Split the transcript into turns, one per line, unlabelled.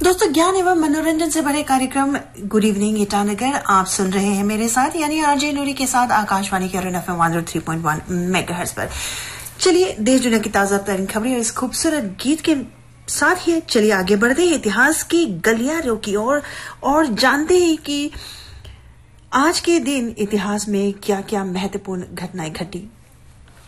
दोस्तों, ज्ञान एवं मनोरंजन से भरे कार्यक्रम गुड इवनिंग ईटानगर आप सुन रहे हैं मेरे साथ यानी आरजे नूरी के साथ आकाशवाणी के अरुण एफएम 103.1 मेगाहर्ट्ज पर। चलिए देश दुनिया की ताजा तरीन खबरें और इस खूबसूरत गीत के साथ ही चलिए आगे बढ़ते हैं इतिहास की गलियारों की ओर और जानते हैं कि आज के दिन इतिहास में क्या क्या महत्वपूर्ण घटनाएं घटी।